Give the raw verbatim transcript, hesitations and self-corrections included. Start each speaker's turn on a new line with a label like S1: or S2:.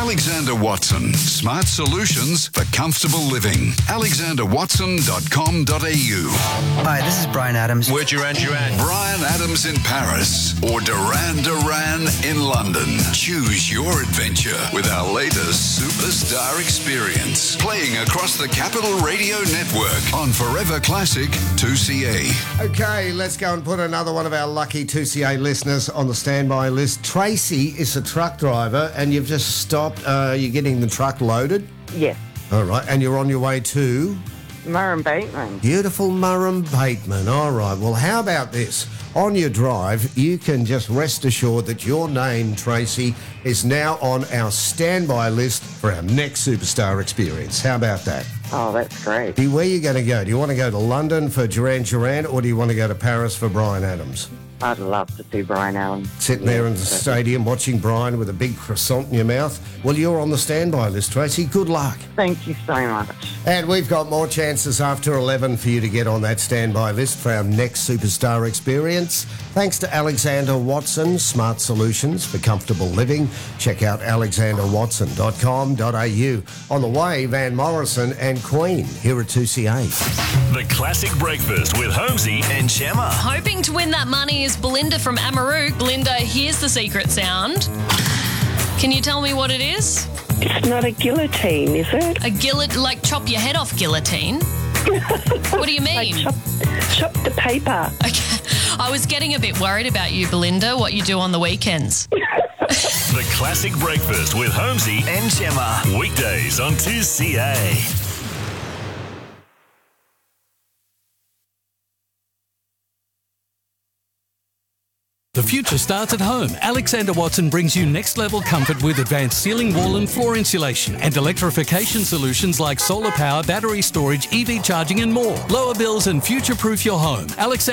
S1: Alexander Watson. Smart solutions for comfortable living. alexander watson dot com dot a u.
S2: Hi, this is Brian Adams.
S3: We're Duran Duran.
S1: Brian Adams in Paris or Duran Duran in London. Choose your adventure with our latest Superstar Experience. Playing across the Capital Radio Network on Forever Classic two C A.
S4: Okay, let's go and put another one of our lucky two C A listeners on the standby list. Tracy is a truck driver and you've just stopped. Uh, you're getting the truck loaded?
S5: Yes.
S4: All right, and you're on your way to?
S5: Murrum Bateman.
S4: Beautiful Murrum Bateman. All right, well, how about this? On your drive, you can just rest assured that your name, Tracy, is now on our standby list for our next Superstar Experience. How about that?
S5: Oh, that's great.
S4: Where are you going to go? Do you want to go to London for Duran Duran or do you want to go to Paris for Brian Adams?
S5: I'd love to see Brian Allen.
S4: Sitting there in the stadium watching Brian with a big croissant in your mouth. Well, you're on the standby list, Tracy. Good luck.
S5: Thank you so much.
S4: And we've got more chances after eleven for you to get on that standby list for our next Superstar Experience. Thanks to Alexander Watson, Smart Solutions for Comfortable Living. Check out alexander watson dot com dot a u. On the way, Van Morrison and Queen here at two C A.
S6: The Classic Breakfast with Holmesy and Gemma.
S7: Hoping to win that money is Belinda from Amarook. Belinda, here's the secret sound. Can you tell me what it is?
S8: It's not a guillotine, is it?
S7: A gillet, like chop your head off guillotine? What do you mean?
S8: Like chop, chop the paper.
S7: Okay. I was getting a bit worried about you, Belinda, what you do on the weekends.
S6: The Classic Breakfast with Holmesy and Gemma. Weekdays on two C A.
S9: The future starts at home. Alexander Watson brings you next-level comfort with advanced ceiling, wall and floor insulation and electrification solutions like solar power, battery storage, E V charging and more. Lower bills and future-proof your home. Alexander